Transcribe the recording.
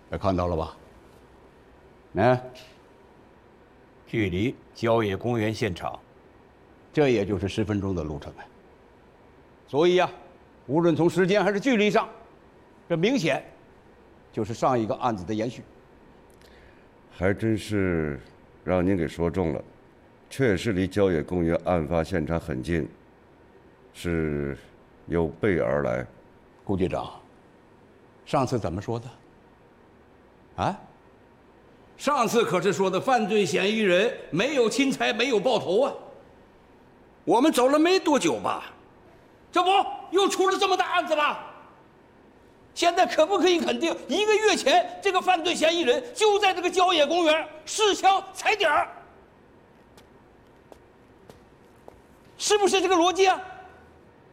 看到了吧？那距离郊野公园现场， 这也就是10分钟的路程啊。所以呀，无论从时间还是距离上，这明显就是上一个案子的延续。 还真是让您给说中了，确实离郊野公园案发现场很近，是有备而来。 顾局长，上次怎么说的？啊？上次可是说的犯罪嫌疑人没有侵财，没有爆头啊。我们走了没多久吧，这不又出了这么大案子了？现在可不可以肯定，1个月前这个犯罪嫌疑人就在这个郊野公园试枪踩点儿？是不是这个逻辑啊？